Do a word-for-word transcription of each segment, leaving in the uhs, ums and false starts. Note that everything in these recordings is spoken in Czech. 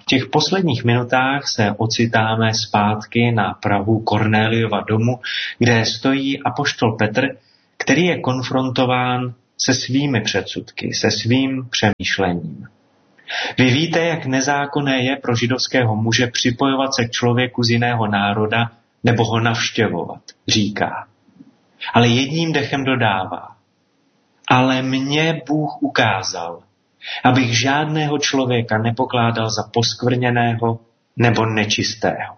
těch posledních minutách se ocitáme zpátky na prahu Kornéliova domu, kde stojí apoštol Petr, který je konfrontován se svými předsudky, se svým přemýšlením. Vy víte, jak nezákonné je pro židovského muže připojovat se k člověku z jiného národa nebo ho navštěvovat, říká. Ale jedním dechem dodává. Ale mě Bůh ukázal, abych žádného člověka nepokládal za poskvrněného nebo nečistého.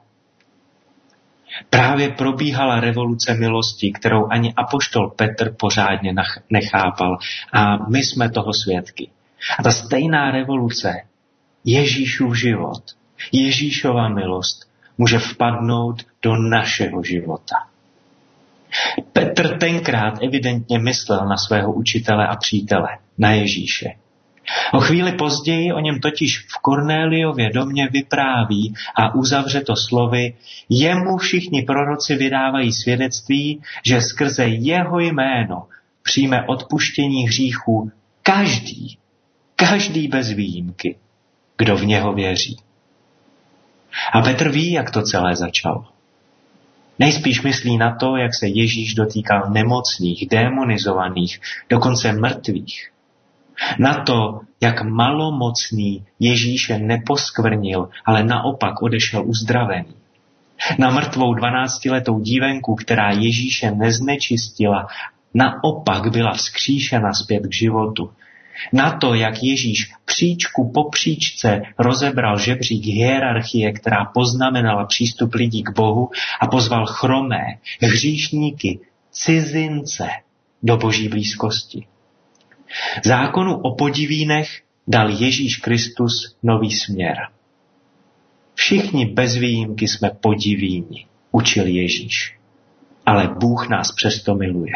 Právě probíhala revoluce milosti, kterou ani apoštol Petr pořádně nechápal. A my jsme toho svědky. A ta stejná revoluce, Ježíšův život, Ježíšova milost, může vpadnout do našeho života. Petr tenkrát evidentně myslel na svého učitele a přítele, na Ježíše. O chvíli později o něm totiž v Kornéliově domě vypráví a uzavře to slovy, jemu všichni proroci vydávají svědectví, že skrze jeho jméno přijme odpuštění hříchů každý, každý bez výjimky, kdo v něho věří. A Petr ví, jak to celé začalo. Nejspíš myslí na to, jak se Ježíš dotýkal nemocných, démonizovaných, dokonce mrtvých. Na to, jak malomocný Ježíše neposkvrnil, ale naopak odešel uzdravený. Na mrtvou dvanáctiletou dívenku, která Ježíše neznečistila, naopak byla vzkříšena zpět k životu. Na to, jak Ježíš příčku po příčce rozebral žebřík hierarchie, která poznamenala přístup lidí k Bohu a pozval chromé, hříšníky, cizince do Boží blízkosti. Zákonu o podivínech dal Ježíš Kristus nový směr. Všichni bez výjimky jsme podivíni, učil Ježíš. Ale Bůh nás přesto miluje.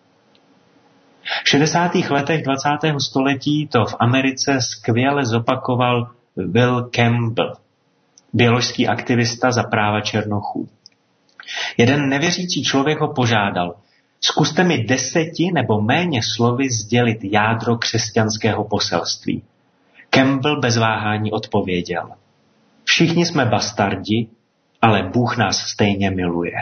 V šedesátých letech dvacátého století to v Americe skvěle zopakoval Will Campbell, běložský aktivista za práva černochů. Jeden nevěřící člověk ho požádal, zkuste mi deseti nebo méně slovy sdělit jádro křesťanského poselství. Campbell bez váhání odpověděl. Všichni jsme bastardi, ale Bůh nás stejně miluje.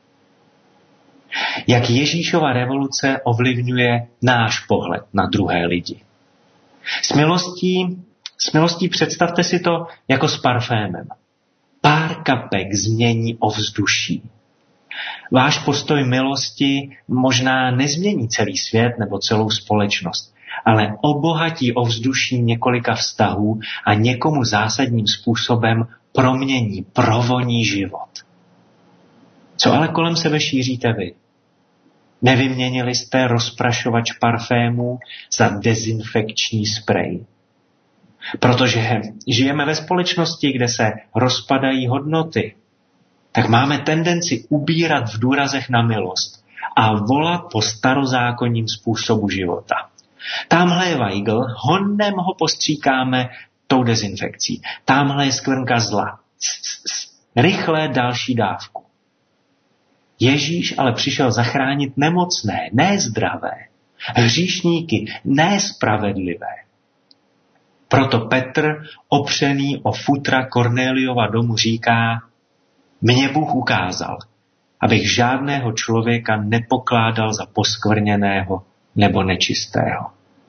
Jak Ježíšova revoluce ovlivňuje náš pohled na druhé lidi. S milostí, s milostí představte si to jako s parfémem. Pár kapek změní ovzduší. Váš postoj milosti možná nezmění celý svět nebo celou společnost, ale obohatí ovzduší několika vztahů a někomu zásadním způsobem promění, provoní život. Co ale kolem sebe šíříte vy? Nevyměnili jste rozprašovač parfémů za dezinfekční sprej? Protože žijeme ve společnosti, kde se rozpadají hodnoty, tak máme tendenci ubírat v důrazech na milost a volat po starozákonním způsobu života. Tamhle je vajgl, honem ho postříkáme tou dezinfekcí. Tamhle je skvrnka zla. Rychle další dávku. Ježíš ale přišel zachránit nemocné, ne zdravé, hříšníky, ne spravedlivé. Proto Petr, opřený o futra Kornéliova domu, říká, mě Bůh ukázal, abych žádného člověka nepokládal za poskvrněného nebo nečistého.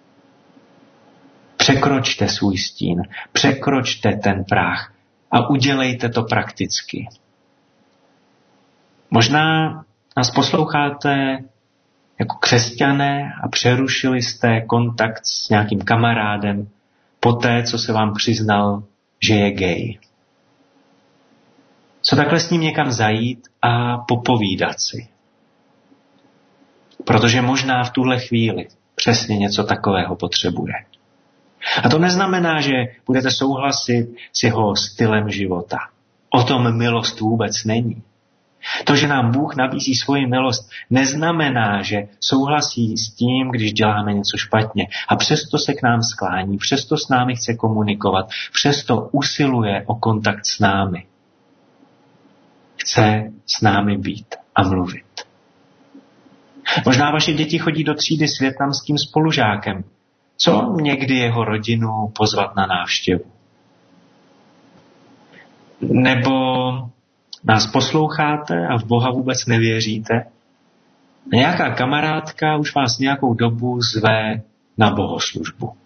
Překročte svůj stín, překročte ten práh a udělejte to prakticky. Možná nás posloucháte jako křesťané a přerušili jste kontakt s nějakým kamarádem poté, co se vám přiznal, že je gay. Co takhle s ním někam zajít a popovídat si. Protože možná v tuhle chvíli přesně něco takového potřebuje. A to neznamená, že budete souhlasit s jeho stylem života. O tom milost vůbec není. To, že nám Bůh nabízí svoji milost, neznamená, že souhlasí s tím, když děláme něco špatně. A přesto se k nám sklání, přesto s námi chce komunikovat, přesto usiluje o kontakt s námi. Chce s námi být a mluvit. Možná vaše děti chodí do třídy s vietnamským spolužákem. Co někdy jeho rodinu pozvat na návštěvu? Nebo nás posloucháte a v Boha vůbec nevěříte? Nějaká kamarádka už vás nějakou dobu zve na bohoslužbu.